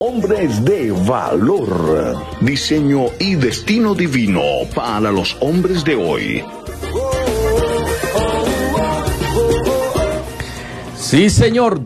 Hombres de valor, diseño y destino divino para los hombres de hoy. Sí, señor,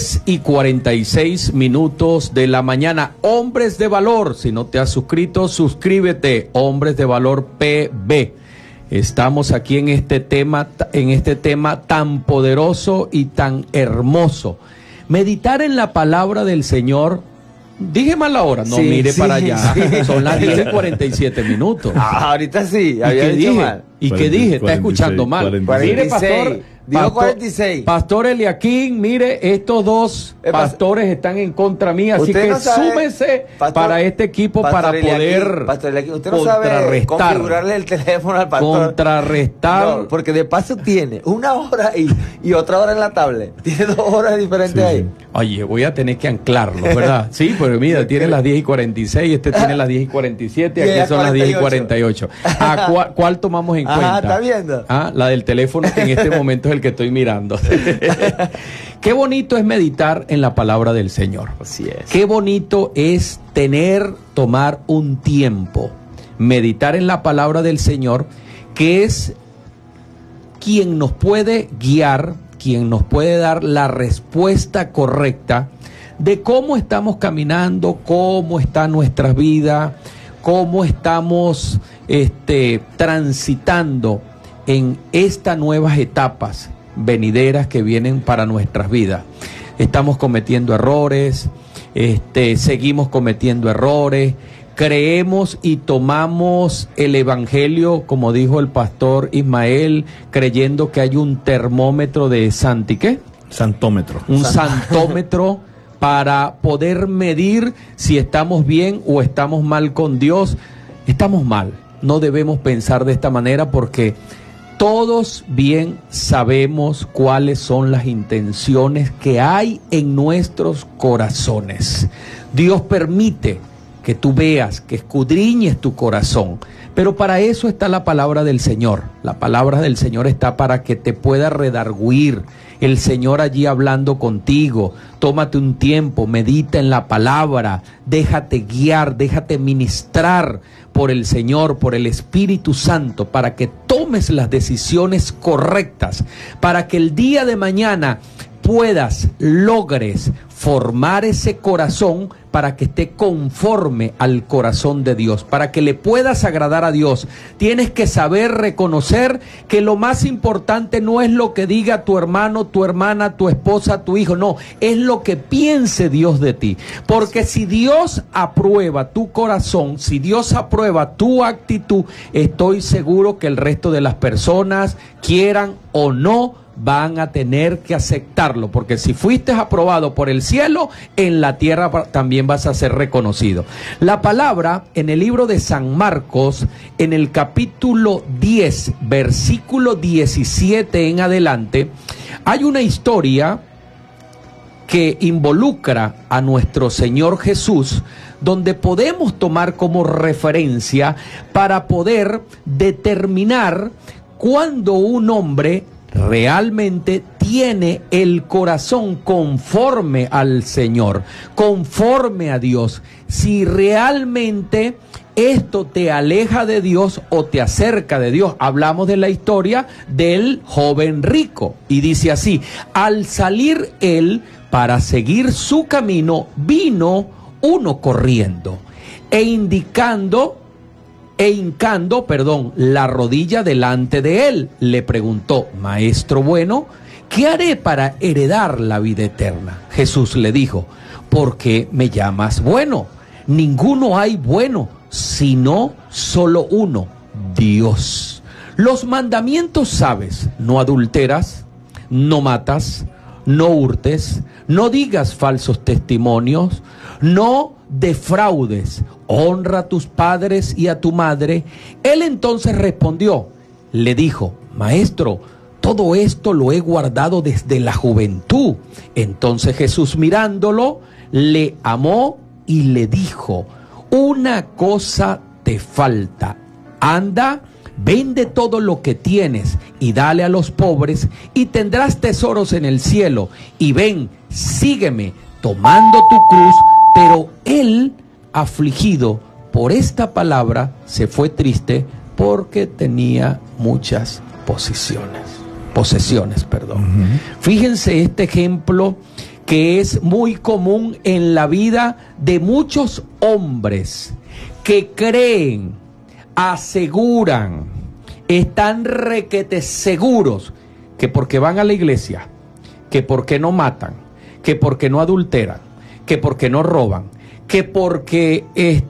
10:46 de la mañana. Hombres de valor, si no te has suscrito, suscríbete. Hombres de valor PB. Estamos aquí en este tema tan poderoso y tan hermoso. Meditar en la palabra del Señor. Dije mal la hora, no, sí, mire sí, para allá, sí. Son las 10:47. Ahorita sí, había dicho mal. ¿Y qué dije? Está escuchando mal. 46. Mire, pastor. Dijo 46. Pastor Eliaquín, mire, estos dos pastores están en contra mía, así que no súmese para este equipo para poder usted no sabe configurarle el teléfono al pastor. Contrarrestar. No, porque de paso tiene una hora y otra hora en la tablet. Tiene 2 horas diferentes ahí. Oye, voy a tener que anclarlo, ¿verdad? Sí, pero mira, tiene las 10:46, este tiene las 10:47, aquí son las 10:48. ¿Cuál tomamos en cuenta? ¿Está viendo? La del teléfono, que en este momento es el que estoy mirando. Qué bonito es meditar en la palabra del Señor. Así es. Qué bonito es tomar un tiempo, meditar en la palabra del Señor, que es quien nos puede guiar, quien nos puede dar la respuesta correcta de cómo estamos caminando, cómo está nuestra vida, cómo estamos transitando en estas nuevas etapas venideras que vienen para nuestras vidas. Estamos cometiendo errores, seguimos cometiendo errores, creemos y tomamos el evangelio, como dijo el pastor Ismael, creyendo que hay un termómetro de ¿qué? Santómetro. Un santómetro para poder medir si estamos bien o estamos mal con Dios. Estamos mal. No debemos pensar de esta manera porque todos bien sabemos cuáles son las intenciones que hay en nuestros corazones. Dios permite que tú veas, que escudriñes tu corazón, pero para eso está la palabra del Señor. La palabra del Señor está para que te pueda redarguir. El Señor allí hablando contigo. Tómate un tiempo, medita en la palabra, déjate guiar, déjate ministrar por el Señor, por el Espíritu Santo, para que tomes las decisiones correctas, para que el día de mañana logres formar ese corazón para que esté conforme al corazón de Dios, para que le puedas agradar a Dios. Tienes que saber reconocer que lo más importante no es lo que diga tu hermano, tu hermana, tu esposa, tu hijo, no, es lo que piense Dios de ti. Porque si Dios aprueba tu corazón, si Dios aprueba tu actitud, estoy seguro que el resto de las personas, quieran o no, van a tener que aceptarlo, porque si fuiste aprobado por el cielo, en la tierra también vas a ser reconocido. La palabra en el libro de San Marcos, en el capítulo 10, versículo 17 en adelante, hay una historia que involucra a nuestro Señor Jesús, donde podemos tomar como referencia para poder determinar cuando un hombre realmente tiene el corazón conforme al Señor, conforme a Dios. Si realmente esto te aleja de Dios o te acerca de Dios. Hablamos de la historia del joven rico y dice así: al salir él para seguir su camino, vino uno corriendo e hincando la rodilla delante de él. Le preguntó: maestro bueno, ¿qué haré para heredar la vida eterna? Jesús le dijo: ¿por qué me llamas bueno? Ninguno hay bueno, sino solo uno, Dios. Los mandamientos sabes: no adulteras, no matas, no hurtes, no digas falsos testimonios, no defraudes, honra a tus padres y a tu madre. Él entonces respondió, le dijo: maestro, todo esto lo he guardado desde la juventud. Entonces Jesús, mirándolo, le amó y le dijo: una cosa te falta, anda, vende todo lo que tienes y dale a los pobres y tendrás tesoros en el cielo, y ven, sígueme. Tomando tu cruz Pero él, afligido por esta palabra, se fue triste porque tenía muchas posesiones. Fíjense este ejemplo que es muy común en la vida de muchos hombres que creen, aseguran, están requete seguros que porque van a la iglesia, que porque no matan, que porque no adulteran, que porque no roban, que porque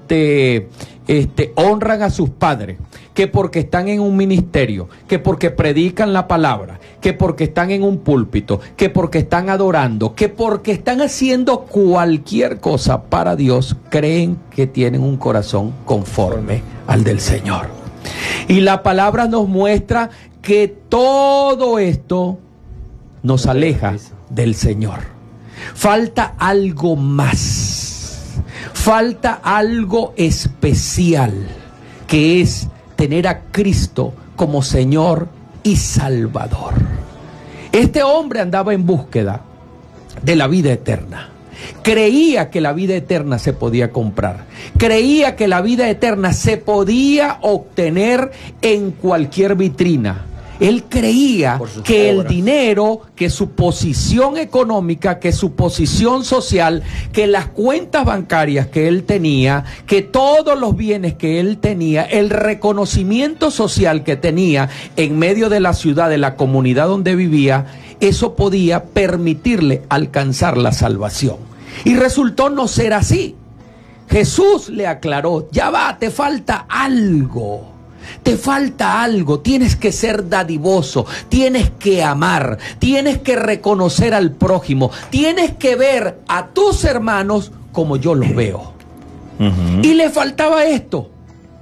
honran a sus padres, que porque están en un ministerio, que porque predican la palabra, que porque están en un púlpito, que porque están adorando, que porque están haciendo cualquier cosa para Dios, creen que tienen un corazón conforme al del Señor. Y la palabra nos muestra que todo esto nos aleja del Señor. Falta algo más, falta algo especial, que es tener a Cristo como Señor y Salvador. Este hombre andaba en búsqueda de la vida eterna. Creía que la vida eterna se podía comprar. Creía que la vida eterna se podía obtener en cualquier vitrina. Él creía que el dinero, que su posición económica, que su posición social, que las cuentas bancarias que él tenía, que todos los bienes que él tenía, el reconocimiento social que tenía en medio de la ciudad, de la comunidad donde vivía, eso podía permitirle alcanzar la salvación. Y resultó no ser así. Jesús le aclaró: ya va, te falta algo. Te falta algo, tienes que ser dadivoso, tienes que amar, tienes que reconocer al prójimo, tienes que ver a tus hermanos como yo los veo. Y le faltaba esto.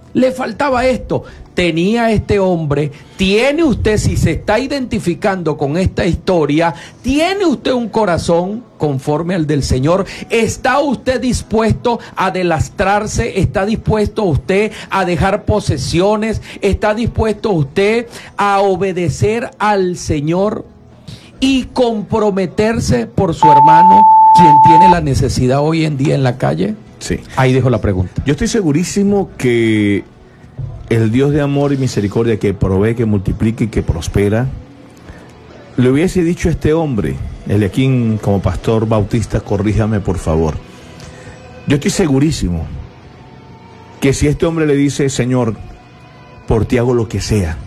Tenía este hombre, tiene usted, si se está identificando con esta historia, tiene usted un corazón conforme al del Señor. ¿Está usted dispuesto a delastrarse? ¿Está dispuesto usted a dejar posesiones? ¿Está dispuesto usted a obedecer al Señor y comprometerse por su hermano, quien tiene la necesidad hoy en día en la calle? Sí. Ahí dejo la pregunta. Yo estoy segurísimo que el Dios de amor y misericordia, que provee, que multiplica y que prospera, le hubiese dicho a este hombre, Eliaquín, como pastor bautista, corríjame por favor. Yo estoy segurísimo que si este hombre le dice: Señor, por ti hago lo que sea,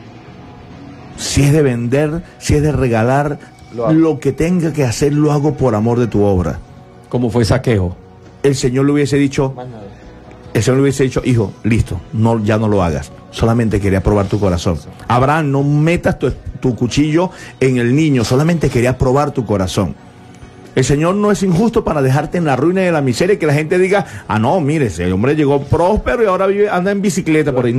si es de vender, si es de regalar, lo que tenga que hacer lo hago por amor de tu obra. ¿Cómo fue Zaqueo? El Señor le hubiese dicho: hijo, listo, no, ya no lo hagas, solamente quería probar tu corazón. Abraham, no metas tu cuchillo en el niño, solamente quería probar tu corazón. El Señor no es injusto para dejarte en la ruina y en la miseria y que la gente diga: ah, no, mire, ese hombre llegó próspero y ahora anda en bicicleta por ahí.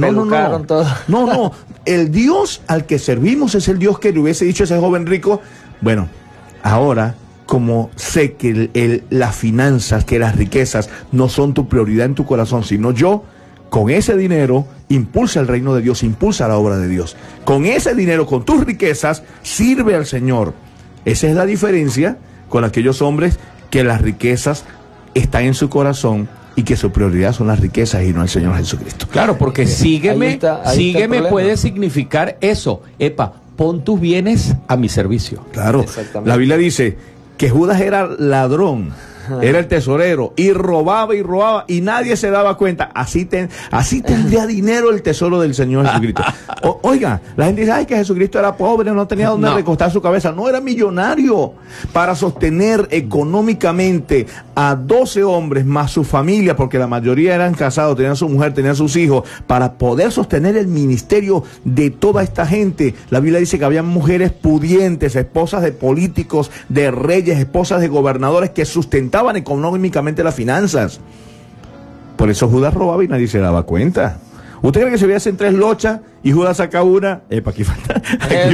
No. El Dios al que servimos es el Dios que le hubiese dicho a ese joven rico: bueno, ahora, como sé que las finanzas, que las riquezas no son tu prioridad en tu corazón, sino yo, con ese dinero impulsa el reino de Dios, impulsa la obra de Dios. Con ese dinero, con tus riquezas, sirve al Señor. Esa es la diferencia con aquellos hombres que las riquezas están en su corazón y que su prioridad son las riquezas y no el Señor Jesucristo. Claro, porque sígueme puede significar eso. Pon tus bienes a mi servicio. Claro, la Biblia dice que Judas era ladrón, era el tesorero, y robaba y nadie se daba cuenta. Así tendría dinero el tesoro del Señor Jesucristo. Oiga, la gente dice: ay, que Jesucristo era pobre, no tenía dónde recostar su cabeza. No, era millonario. Para sostener económicamente a 12 hombres más su familia, porque la mayoría eran casados, tenían su mujer, tenían sus hijos, para poder sostener el ministerio de toda esta gente. La Biblia dice que había mujeres pudientes, esposas de políticos, de reyes, esposas de gobernadores, que sustentaban económicamente las finanzas. Por eso Judas robaba y nadie se daba cuenta. ¿Usted cree que se veía en 3 lochas y Judas saca una? Aquí falta.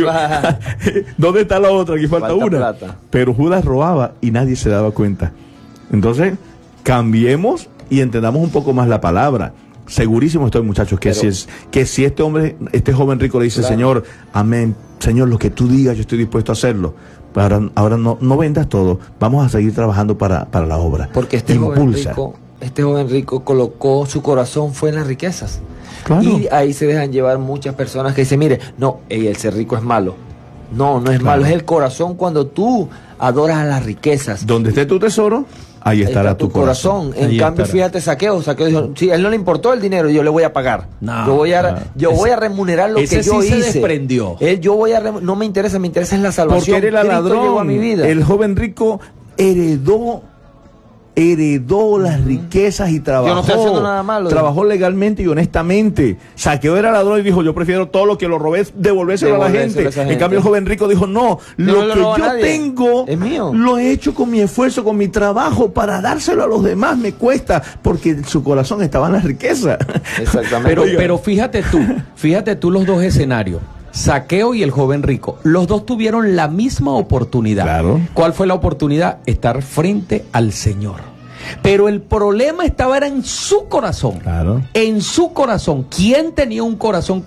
¿Dónde está la otra? Aquí falta una. Plata. Pero Judas robaba y nadie se daba cuenta. Entonces, cambiemos y entendamos un poco más la palabra. segurísimo estoy, muchachos, que, si este joven rico le dice, claro, Señor, amén, Señor, lo que tú digas, yo estoy dispuesto a hacerlo. Pero ahora no vendas todo, vamos a seguir trabajando para la obra. Porque este joven rico colocó su corazón, fue en las riquezas. Claro. Y ahí se dejan llevar muchas personas que dicen, mire, no, el ser rico es malo. No es malo, es el corazón cuando tú adoras a las riquezas. Donde esté tu tesoro, ahí estará tu corazón. En cambio, fíjate, Saqueo dijo, sí, a él no le importó el dinero, yo le voy a pagar. Yo voy a remunerar lo que yo hice. Se desprendió. No me interesa, me interesa es la salvación. Porque era ladrón. Llegó a mi vida. El joven rico heredó las riquezas y trabajó. Yo no estoy haciendo nada malo. Trabajó legalmente y honestamente. Saqueo era ladrón y dijo, yo prefiero todo lo que lo robé, devolvérselo a la gente. En cambio, el joven rico dijo, no, lo que yo tengo es mío. Lo he hecho con mi esfuerzo, con mi trabajo, para dárselo a los demás me cuesta, porque su corazón estaba en la riqueza. Exactamente. Pero fíjate tú los dos escenarios. Saqueo y el joven rico, los dos tuvieron la misma oportunidad. Claro. ¿Cuál fue la oportunidad? Estar frente al Señor. Pero el problema era en su corazón. Claro. En su corazón. ¿Quién tenía un corazón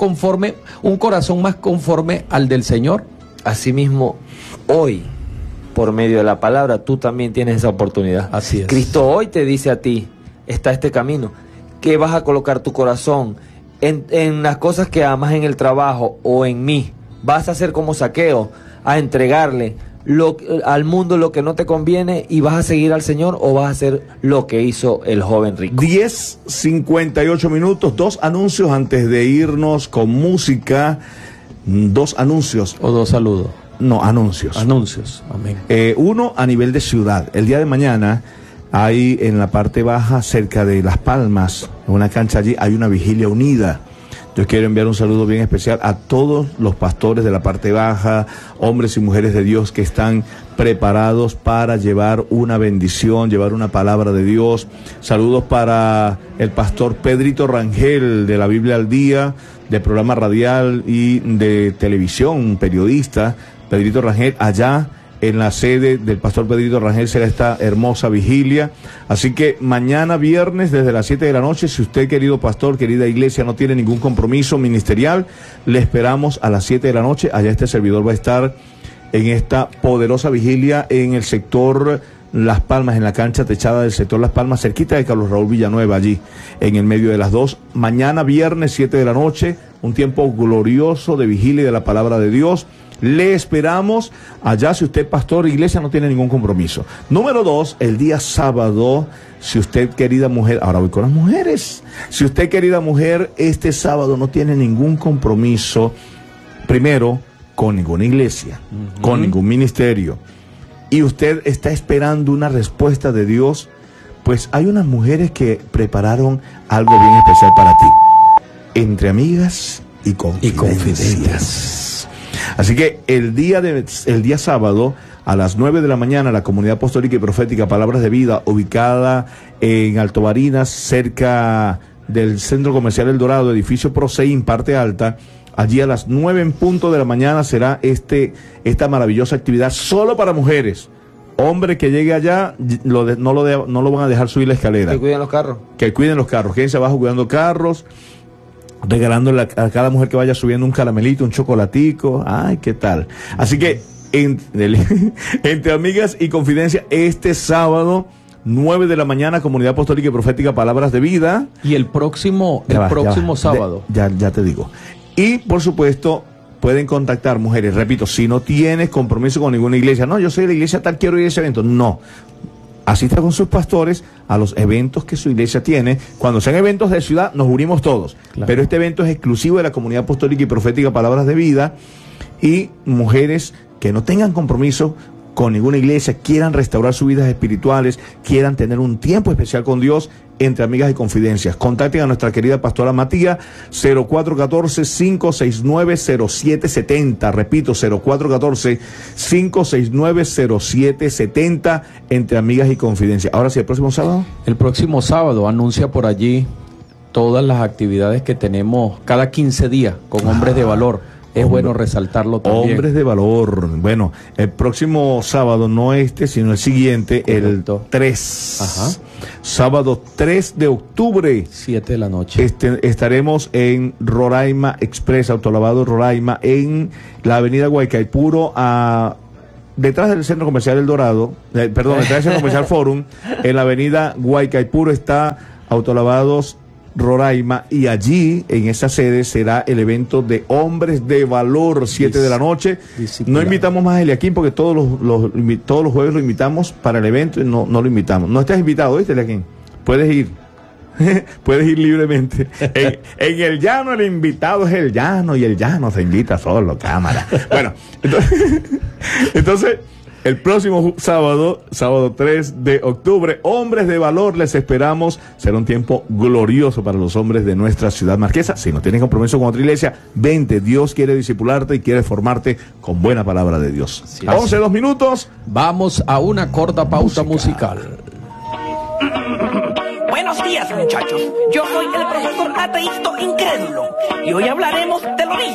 más conforme al del Señor? Asimismo, hoy, por medio de la palabra, tú también tienes esa oportunidad. Así es. Cristo hoy te dice a ti, está este camino, que vas a colocar tu corazón en las cosas que amas, en el trabajo o en mí. Vas a ser como Saqueo, a entregarle al mundo lo que no te conviene, y vas a seguir al Señor, o vas a hacer lo que hizo el joven rico. 10:58 minutos, 2 anuncios antes de irnos con música. 2 anuncios. O 2 saludos. No, anuncios. Anuncios, amén. Uno a nivel de ciudad. El día de mañana hay en la parte baja, cerca de Las Palmas, en una cancha allí, hay una vigilia unida. Yo quiero enviar un saludo bien especial a todos los pastores de la parte baja, hombres y mujeres de Dios que están preparados para llevar una bendición, llevar una palabra de Dios. Saludos para el pastor Pedrito Rangel de la Biblia al Día, de programa radial y de televisión, un periodista. Pedrito Rangel, allá en la sede del pastor Pedrito Rangel será esta hermosa vigilia. Así que mañana viernes desde las 7 de la noche, si usted, querido pastor, querida iglesia, no tiene ningún compromiso ministerial, le esperamos a las 7 de la noche. Allá este servidor va a estar en esta poderosa vigilia en el sector Las Palmas, en la cancha techada del sector Las Palmas, cerquita de Carlos Raúl Villanueva, allí en el medio de las dos. Mañana viernes 7 de la noche, un tiempo glorioso de vigilia y de la palabra de Dios. Le esperamos allá si usted, pastor, iglesia, no tiene ningún compromiso. Número 2, el día sábado, si usted, querida mujer, ahora voy con las mujeres, si usted, querida mujer, este sábado no tiene ningún compromiso, primero, con ninguna iglesia, con ningún ministerio, y usted está esperando una respuesta de Dios, pues hay unas mujeres que prepararon algo bien especial para ti, entre amigas y confidencias. Así que el día sábado a las 9 de la mañana, la Comunidad Apostólica y Profética Palabras de Vida, ubicada en Alto Barinas, cerca del Centro Comercial El Dorado, edificio Prosein, parte alta, allí a las 9 en punto de la mañana será esta maravillosa actividad solo para mujeres. Hombre que llegue allá, no lo van a dejar subir la escalera. Que cuiden los carros. Que cuiden los carros, quédense abajo cuidando carros, regalándole a cada mujer que vaya subiendo un caramelito, un chocolatico. Ay, ¿qué tal? Así que entre amigas y confidencia, este sábado 9 de la mañana, Comunidad Apostólica y Profética Palabras de Vida. Y el próximo sábado. Ya te digo. Y por supuesto, pueden contactar mujeres, repito, si no tienes compromiso con ninguna iglesia, no, yo soy de la iglesia tal, quiero ir a ese evento, no. Asista con sus pastores a los eventos que su iglesia tiene. Cuando sean eventos de ciudad, nos unimos todos. Claro. Pero este evento es exclusivo de la Comunidad Apostólica y Profética Palabras de Vida. Y mujeres que no tengan compromiso con ninguna iglesia, quieran restaurar sus vidas espirituales, quieran tener un tiempo especial con Dios, entre amigas y confidencias. Contacten a nuestra querida pastora Matías, 0414-569-0770. Repito, 0414-569-0770, entre amigas y confidencias. Ahora sí, el próximo sábado. El próximo sábado anuncia por allí todas las actividades que tenemos cada 15 días con hombres de valor. Es bueno resaltarlo también. Hombres de valor. Bueno, el próximo sábado, no este, sino el siguiente, Correcto. el 3. Ajá. Sábado 3 de octubre. 7 de la noche. Estaremos en Roraima Express, Autolavado Roraima, en la avenida Guaycaipuro, detrás del Centro Comercial El Dorado, detrás del Centro Comercial Forum, en la avenida Guaycaipuro está Autolavados Roraima, y allí, en esa sede, será el evento de Hombres de Valor, 7 de la noche. No invitamos más a Eliaquín porque todos los jueves lo invitamos para el evento y no lo invitamos. No estás invitado, ¿viste, Eliaquín? Puedes ir. Puedes ir libremente. En el llano el invitado es el llano y el llano se invita solo, cámara. Bueno, entonces el próximo sábado 3 de octubre, Hombres de Valor, les esperamos. Será un tiempo glorioso para los hombres de nuestra ciudad marquesa. Si no tienes compromiso con otra iglesia, vente. Dios quiere discipularte y quiere formarte con buena palabra de Dios. Sí, 11 minutos. Vamos a una corta pausa musical. Buenos días, muchachos. Yo soy el profesor ateísta incrédulo y hoy hablaremos de lo